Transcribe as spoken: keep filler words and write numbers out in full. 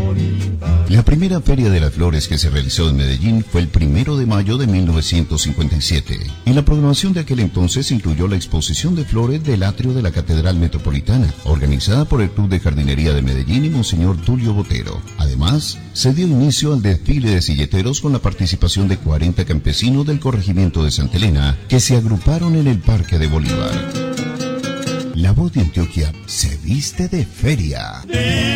La primera Feria de las Flores que se realizó en Medellín fue el primero de mayo de mil novecientos cincuenta y siete. En la programación de aquel entonces incluyó la exposición de flores del atrio de la Catedral Metropolitana, organizada por el Club de Jardinería de Medellín y Monseñor Tulio Botero. Además, se dio inicio al desfile de silleteros con la participación de cuarenta campesinos del corregimiento de Santa Elena, que se agruparon en el Parque de Bolívar. La Voz de Antioquia se viste de feria.